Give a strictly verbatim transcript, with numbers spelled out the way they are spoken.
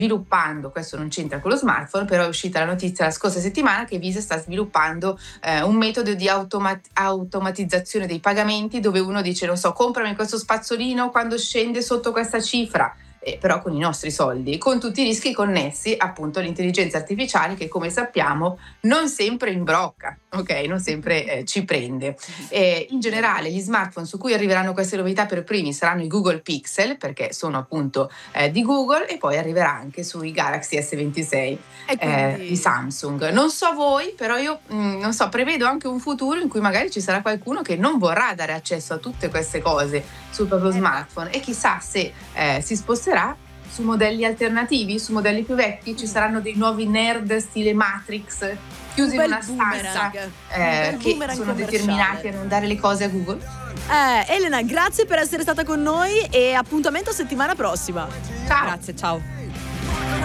sviluppando, questo non c'entra con lo smartphone, però è uscita la notizia la scorsa settimana che Visa sta sviluppando eh, un metodo di automat- automatizzazione dei pagamenti, dove uno dice, non so, comprami questo spazzolino quando scende sotto questa cifra, eh, però con i nostri soldi, con tutti i rischi connessi appunto all'intelligenza artificiale che, come sappiamo, non sempre imbrocca, ok? Non sempre eh, ci prende. E in generale gli smartphone su cui arriveranno queste novità per primi saranno i Google Pixel, perché sono appunto eh, di Google, e poi arriverà anche sui Galaxy S ventisei E eh, quindi di Samsung. Non so voi, però io mh, non so, prevedo anche un futuro in cui magari ci sarà qualcuno che non vorrà dare accesso a tutte queste cose sul proprio Eh beh. smartphone, e chissà se eh, si sposterà su modelli alternativi, su modelli più vecchi. Ci saranno dei nuovi nerd stile Matrix chiusi Un in bel una stanza boomerang, un eh, bel che boomerang sono commerciale. determinati a non dare le cose a Google. Eh, Elena, grazie per essere stata con noi e appuntamento settimana prossima. Ciao! Grazie, ciao.